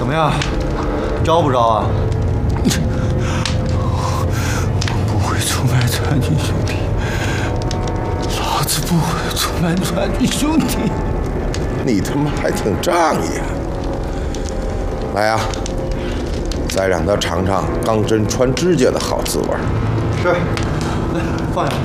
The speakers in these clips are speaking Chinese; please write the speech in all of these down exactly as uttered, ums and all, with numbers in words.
怎么样，招不招啊？ 我不会出卖川军兄弟，老子不会出卖川军兄弟。 你他妈还挺仗义啊！来呀，再让他尝尝钢针穿指甲的好滋味。 是，来放下。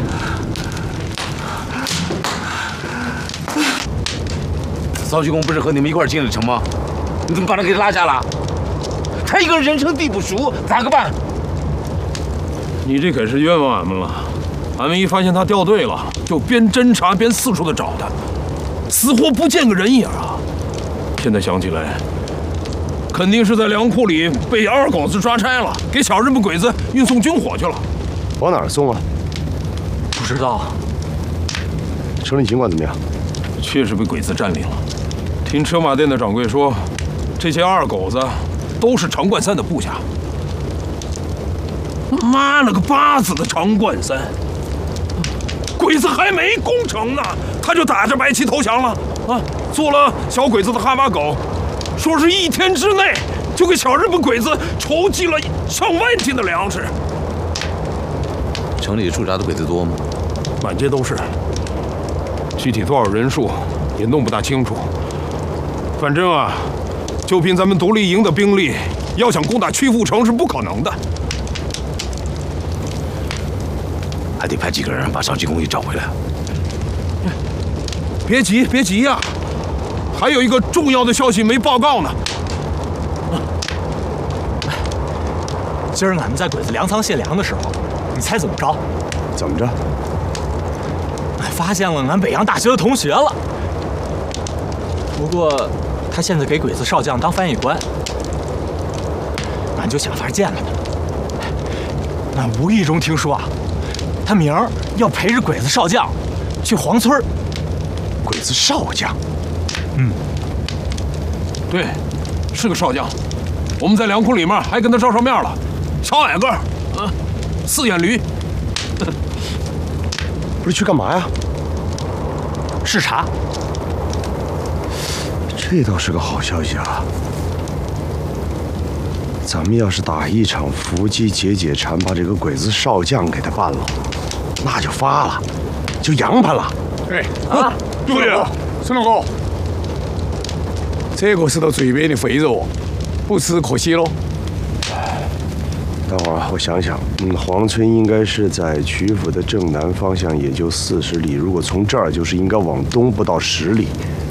曹旭公不是和你们一块进了城吗？你怎么把他给拉下了？他一个人人生地不熟，咋个办？ 你这可是冤枉俺们了。俺们一发现他掉队了，就边侦查边四处的找他，死活不见个人影啊！现在想起来，肯定是在粮库里被二狗子抓差了，给小日本鬼子运送军火去了。 往哪儿送啊？ 不知道。 城里情况怎么样？ 确实被鬼子占领了。 听车马店的掌柜说，这些二狗子都是常冠三的部下。妈了个巴子的常冠三！鬼子还没攻城呢，他就打着白旗投降了啊！做了小鬼子的哈巴狗，说是一天之内就给小日本鬼子筹集了上万斤的粮食。 城里驻扎的鬼子多吗？ 满街都是，具体多少人数也弄不大清楚。 反正啊，就凭咱们独立营的兵力，要想攻打曲阜城是不可能的。 还得派几个人把邵继功给找回来。 别急，别急呀、啊，还有一个重要的消息没报告呢。 今儿俺们在鬼子粮仓卸粮的时候，你猜怎么着？ 怎么着？ 俺发现了俺北洋大学的同学了。不过。 他现在给鬼子少将当翻译官，俺就想法见了他。俺无意中听说啊，他明儿要陪着鬼子少将去黄村。 鬼子少将？ 嗯，对，是个少将。我们在粮库里面还跟他照上面了，小矮个儿，啊，四眼驴。 不是去干嘛呀？ 视察。 这倒是个好消息啊！咱们要是打一场伏击解解馋，把这个鬼子少将给他办了，那就发了，就洋盘了。 哎啊，对了，孙老哥，这个是到嘴边的肥肉，不吃可惜喽。 待会儿我想想，嗯，黄村应该是在曲阜的正南方向，也就四十里。如果从这儿，就是应该往东不到十里。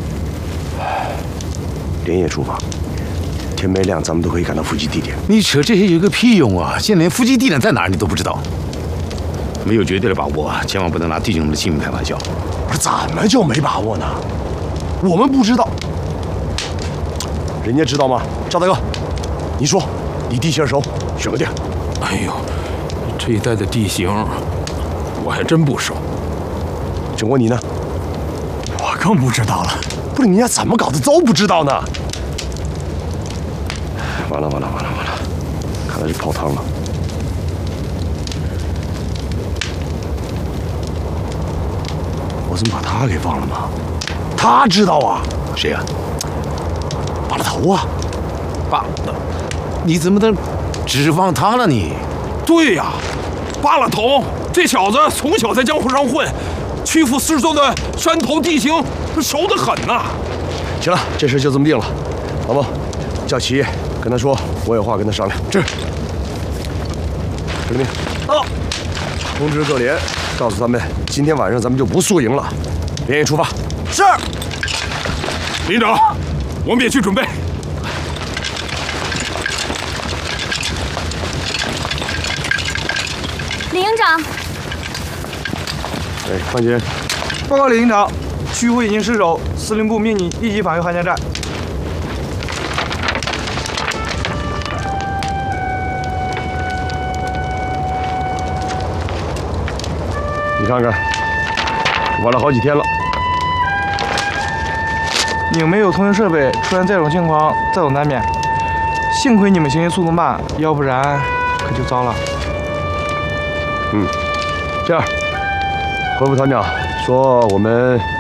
连夜出发，天没亮，咱们都可以赶到伏击地点。 你扯这些有个屁用啊！现在连伏击地点在哪儿你都不知道，没有绝对的把握，千万不能拿弟兄们的性命开玩笑。 不是怎么就没把握呢？我们不知道，人家知道吗？赵大哥，你说，离地形熟，选个地儿。 哎呦，这一带的地形我还真不熟。 整过你呢？ 我更不知道了。 不是人家怎么搞的都不知道呢？完了完了完了完了，看来是泡汤了。我怎么把他给忘了吗？他知道啊？ 谁呀、啊？ 扒了头啊！ 扒？你怎么能指望他了你？ 对呀、啊，扒了头，这小子从小在江湖上混。 曲阜四周的山头地形熟得很呐、啊。 行了，这事就这么定了。老孟，叫齐爷跟他说，我有话跟他商量。是。陈立明，到。通知各连，告诉他们，今天晚上咱们就不宿营了，连夜出发。是。 连长，我们也去准备。 李营长。 哎，范姐， 报告李营长，曲阜已经失守，司令部命你立即返回韩家寨。 你看看，晚了好几天了。 你没有通讯设备，出现这种情况在所难免。幸亏你们行进速度慢，要不然可就糟了。 嗯，这样。 回复团长说，我们